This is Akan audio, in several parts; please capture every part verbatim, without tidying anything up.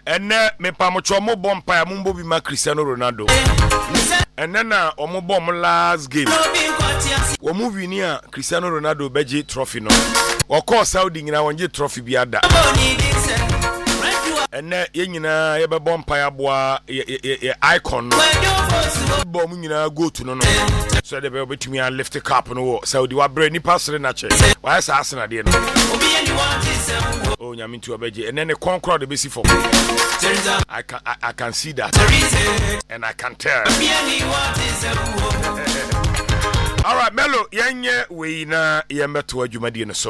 ene me pamocho mo bompa ya mumbo bi ma Cristiano Ronaldo ene na omo bom last game wo mu wini a Cristiano Ronaldo beji trophy no wako Saudi nyina wonje trophy bi ada ene ye nyina ye be bompa ya boa ye icon no bom nyina go to no no so de be obetumi a lift cup no Saudi wa bre ni pasre na che wa sa asena de no oh nyamintu obeje ene ne concrete de besi for I can I, I can see that and I can tell. All right, Melo, yenye we na yembeto adwumadi no so.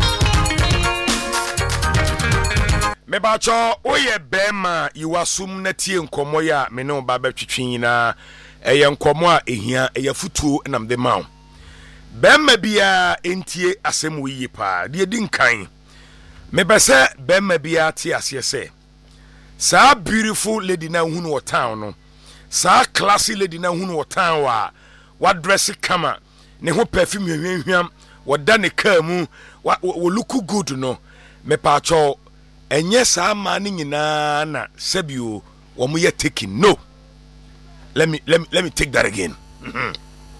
Me ba cho oye bema yiwasum na tie nkomo ya me ne ba betwetwen na eye nkomo a ehia eye futuo na mde mawo. Bema bia entie asem wo yi pa de di nkan. Me bese bema bia tie ase se. Sa beautiful lady na hunu wo town no. Sa classy lady na hunu wo town wa wa dress kama ne ho perfume hwehwehwam wo da ne car mu wo look good no. Me pa cho enye sa ma ni nyina na sebio wo mo ye taking no. Let me let me let me take that again. Mm-hmm.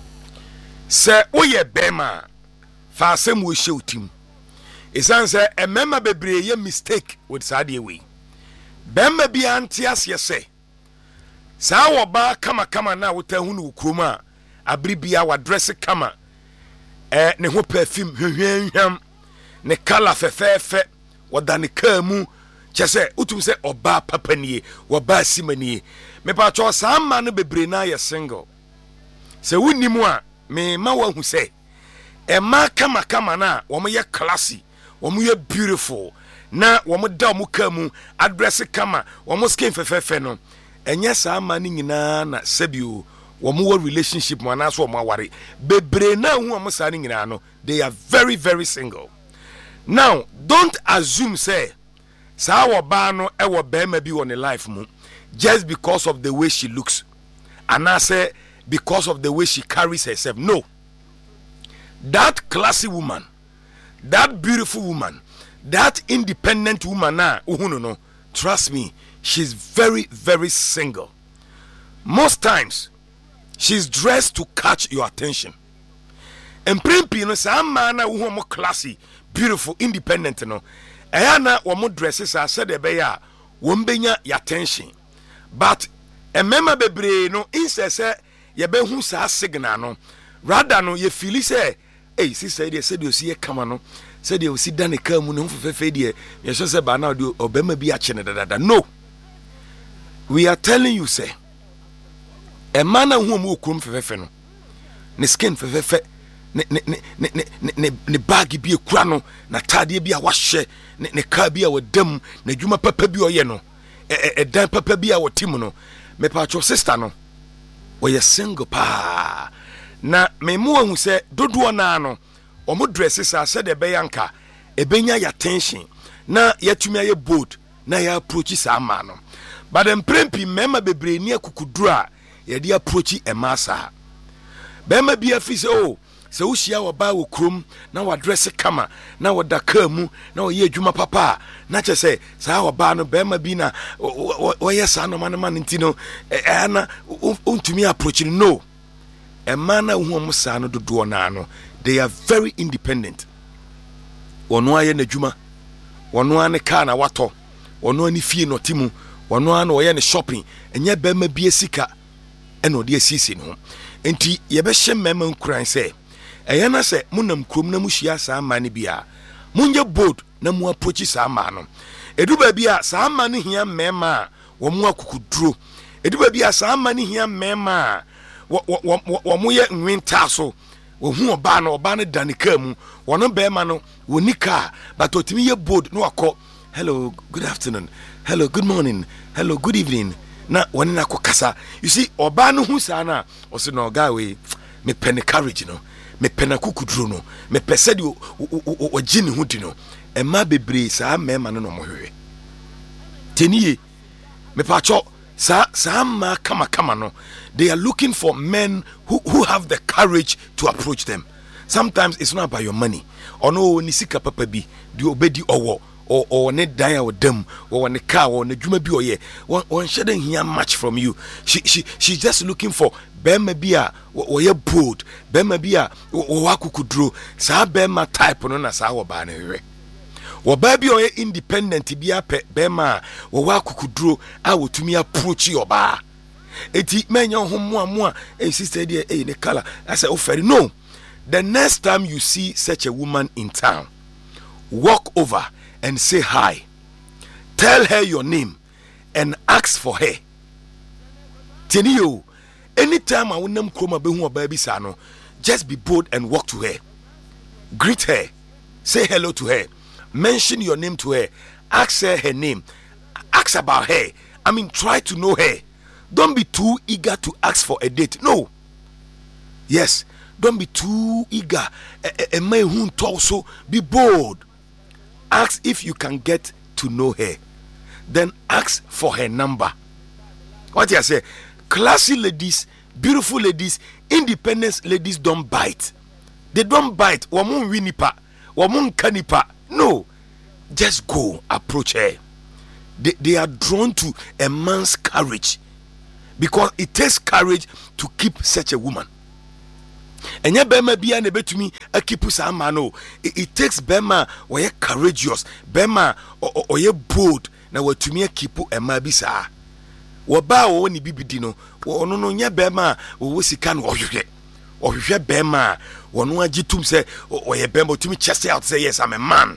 Se oye bema fa asem wo hye otim. Isan se e mema bebre ye mistake with sade we. Bema bi anti ase se. Sa wo ba kama kama na wo ta hunu ukroma abribia wa dress kama eh ne ho perfume hwehwehwam ne color fefefe woda ne car mu chese utum se oba papa nie wo ba simanie me pa cho sa ma no bebre na ye single se wonni mu a me ma wa hu se e ma kama kama na wo mo ye classy wo mo ye beautiful na wo mo da mo car mu address kama wo mo skin fefefe no enye sa ma ni nyina na sebio wo mo relationship mo na so mo aware bebre na hu mo sa ni nyina no they are very very single. Now don't assume say sa wo ba no e wo be ma bi on the life mu just because of the way she looks and I say because of the way she carries herself. No, that classy woman, that beautiful woman, that independent woman na uhunu no, trust me, she's very very single. Most times she's dressed to catch your attention. And primpi no sa man na wo mo classy, beautiful, independent no. Eya na wo mo dresses a said e be ya wo mbenya your attention. But e mema bebre no inse se ye be hu sa signal no. Rather no ye feel say eh sister dey said you see kama no. Said you see dan e ka mu no fefefe dey. Ye so say ba na do obema bi a chene dada. No. We are telling you say e man na hu mo okrum fefefe no. Ne skin fefefe ne ne ne ne ne ne bag bi ekura no na tade bi a wahye ne ne ka bi a wadam na dwuma papa bi oye no e e dan papa bi a wotim no me pa cho sister no we ye single pa na me mo hu se dodo na no o mo dresses a se de be yanka e benya ya tension na yatumi aye bold na ya approach sa ma no but dem prempi mema bebre ni akukuduru a ye de approach e masa bema bi afi se o se wo hia wo ba wo krom na wa dress kama na wo da ka mu na wo ye adwuma papa na che se sa wo ba no be ma bi na wo ye sa no man man ntino e na untumi approach no e man na hu mo sa no dodo na no they are very independent. Wono aye na adwuma wono ane ka na wato wono ani fie no timu wono ane wo ye ne shopping enye be ma bi esika e no de asisi no enti ye be hye mema nkuran se eyana se munam krom na muhia sa amane bia munye bold na mu approach sa ama no eduba bia sa amane hia mema wo mu akukuduro eduba bia sa amane hia mema wo wo mu ye nwinta so wo hu oba na oba ne danika mu wono be ma no wonika but otimi ye bold no akọ hello good afternoon hello good morning hello good evening na woni na kokasa you see oba no hu sa na o se no guy we me pen courage no me pena kukuduro no me pese di o gini hu di no e ma bebre sa mema no no mohwe teniye me pacho sa sa ma kama kama no they are looking for men who who have the courage to approach them. Sometimes it's not about your money or no ni sika papa bi di obedi owo or or ne dan or dem or ne car or ne dwuma bi oye one shouldn't hear much from you. She she she's just looking for bema bia or ye bold bema bia or wakukudro sa bema type no na sa wo ba na hwe wo ba bi oye independent bia pe bema wo wakukudro a wotumi approach your ba eti menya homo amoa eh sister dey eh ne color I say oferi no. The next time you see such a woman in town, walk over and say hi. Tell her your name and ask for her. Teniyo, anytime I want them kroma be hu baby sano, just be bold and walk to her. Greet her. Say hello to her. Mention your name to her. Ask her her name. Ask about her. I mean, try to know her. Don't be too eager to ask for a date. No. Yes. Don't be too eager. A man who also be bold. Ask if you can get to know her. Then ask for her number. What I say? Classy ladies, beautiful ladies, independent ladies don't bite. They don't bite. Wamun winipa, wamun kanipa. No, just go approach her. They, they are drawn to a man's courage because it takes courage to keep such a woman. Enya bema bia na betumi akipu sa ma no it takes bema oye courageous bema oye bold na watumi akipu ema bi sa wo ba wo ni bibidi no ono no nya bema wo sika no ohwehwe ohwehwe bema wono agitum say oye bema otumi chest out say yes I'm a man.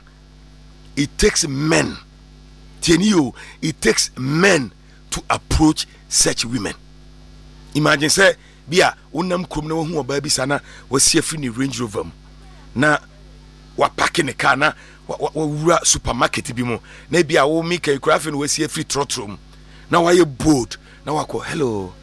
It takes men tenio it takes men to approach such women. Imagine say bia wonam krom na wahu oba bi sana wasia fi ni Range Rover na wa park ne car na wa wura supermarket bi mu na bia wo mika ikurafe no wasia fi trotrom na wa ye bold na wa ko hello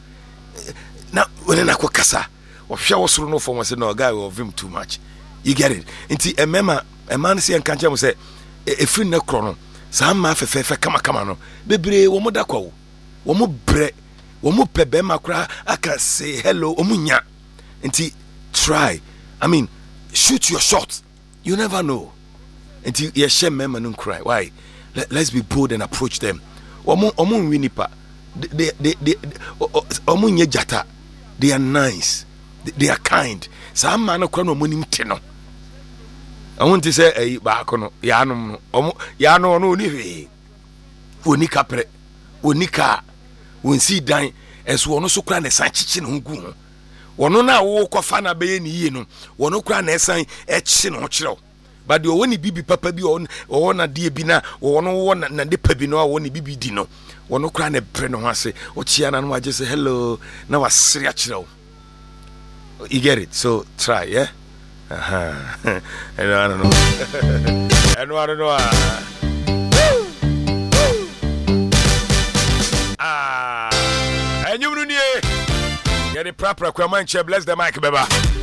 na wona na ko kasa wa hwa wo soro no form say no guy of him too much. You get it? Nti emema e man say enka nche mo say e fi ne kro no sa ma fefefe kama kama no bebre wo mo da kwa wo mo bre Womu pebe makra aka say hello omunya. Nti try. I mean, shoot your shot. You never know. Nti ye shame mema nun cry. Why? Let, let's be bold and approach them. Omu omu winipa. They they they omu nye jata. They are nice. They, they are kind. Sa man no kra no monim te no. I want to say eh ba kono ya no omu ya no no ni hwe. Oni kapre. Oni ka won si dan eso wono so kra na san chichi no gu ho wono na wo kofa na be ni yie no wono kra na san e chi no kire but de woni bibi papa bi wo na de bi na wono wo na de pa bi no wo ni bibi di no wono kra na bre no ho ase o chia na no age say hello na wa sere a kire. You get it? So try, yeah. Uh-huh. I don't know. I don't know. I don't know. Ah, and you know, get it proper. Come on, bless the mic, baby.